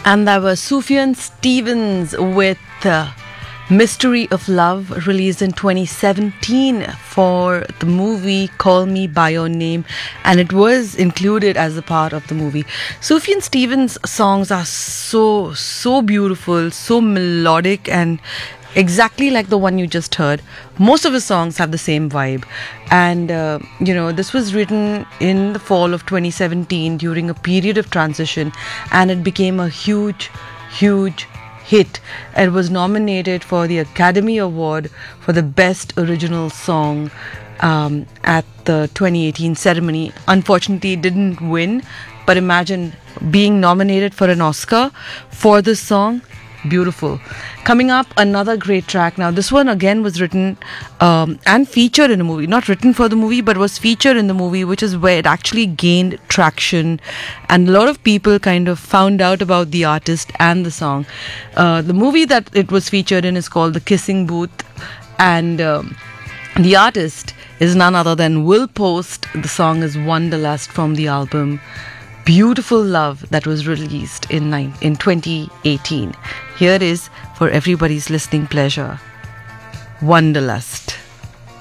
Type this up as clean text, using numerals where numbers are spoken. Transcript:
And that was Sufjan Stevens with Mystery of Love, released in 2017 for the movie Call Me By Your Name, and it was included as a part of the movie. Sufjan Stevens' songs are so beautiful, so melodic, and exactly like the one you just heard. Most of his songs have the same vibe, and this was written in the fall of 2017 during a period of transition, and it became a huge hit. It was nominated for the Academy Award for the Best Original Song at the 2018 ceremony. Unfortunately, it didn't win, but imagine being nominated for an Oscar for this song. Beautiful. Coming up, another great track. Now, this one again was written and featured in a movie. Not written for the movie, but was featured in the movie, which is where it actually gained traction. And a lot of people kind of found out about the artist and the song. The movie that it was featured in is called The Kissing Booth. And the artist is none other than Will Post. The song is Wanderlust from the album Beautiful Love that was released in 2018. Here it is for everybody's listening pleasure. Wanderlust.